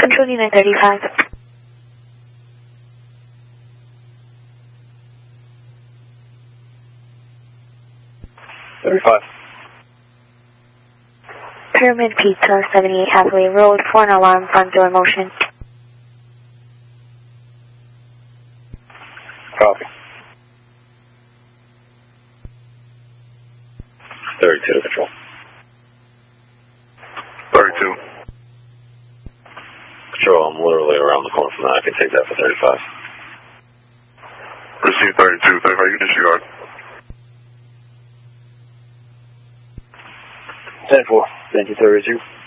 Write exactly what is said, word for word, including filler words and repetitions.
Control Unit thirty-five. thirty-five. Pyramid Pizza, seventy-eight Hathaway Road, foreign alarm, front door motion. Copy. thirty-two to control. thirty-two. Control, I'm literally around the corner from that. I can take that for thirty-five. Receive thirty-two. thirty-five, you can disregard. ten four. Thank you, thirty-two.